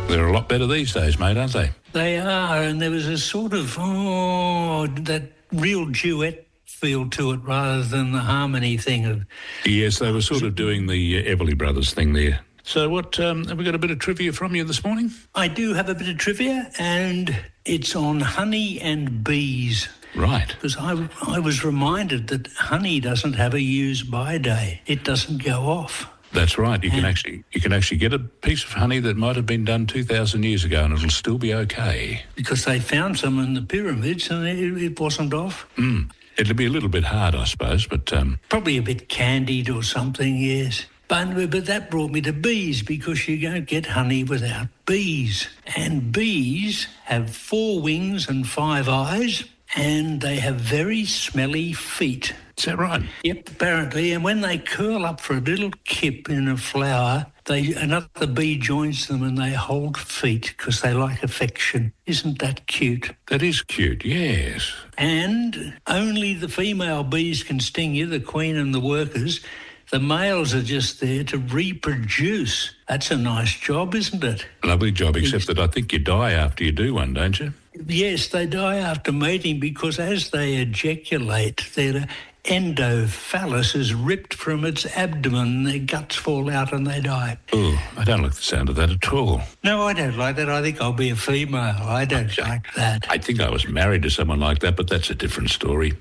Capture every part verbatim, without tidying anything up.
They're a lot better these days, mate, aren't they? They are, and there was a sort of, oh, that real duet feel to it rather than the harmony thing of... Yes, they were sort of doing the uh, Everly Brothers thing there. So what, um, have we got a bit of trivia from you this morning? I do have a bit of trivia, and it's on honey and bees. Right. Because I, I was reminded that honey doesn't have a use-by day. It doesn't go off. That's right. You and can actually you can actually get a piece of honey that might have been done two thousand years ago and it'll still be okay. Because they found some in the pyramids and it, it wasn't off. Mm. It'll be a little bit hard, I suppose, but... Um... Probably a bit candied or something, yes. But, but that brought me to bees, because you don't get honey without bees. And bees have four wings and five eyes, and they have very smelly feet. Is that right? Yep, apparently. And when they curl up for a little kip in a flower, they another bee joins them and they hold feet because they like affection. Isn't that cute? That is cute, yes. And only the female bees can sting you, the queen and the workers. The males are just there to reproduce. That's a nice job, isn't it? Lovely job, except that I think you die after you do one, don't you? Yes, they die after mating because as they ejaculate, their endophallus is ripped from its abdomen, their guts fall out and they die. Oh, I don't like the sound of that at all. No, I don't like that. I think I'll be a female. I don't I, like that. I think I was married to someone like that, but that's a different story.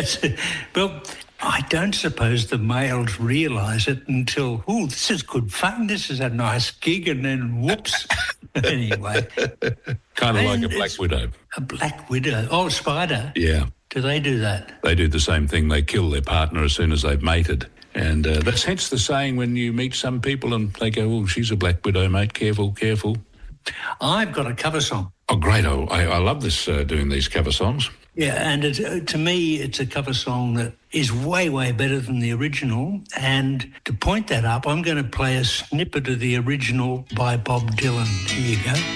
Well, I don't suppose the males realise it until, oh, this is good fun, this is a nice gig, and then whoops. Anyway. Kind of like a black widow. A black widow? Oh, spider? Yeah. Do they do that? They do the same thing. They kill their partner as soon as they've mated. And uh, that's hence the saying when you meet some people and they go, oh, she's a black widow, mate, careful, careful. I've got a cover song. Oh, great. Oh, I, I love this, uh, doing these cover songs. Yeah, and it, uh, to me, it's a cover song that is way, way better than the original. And to point that up, I'm going to play a snippet of the original by Bob Dylan. Here you go.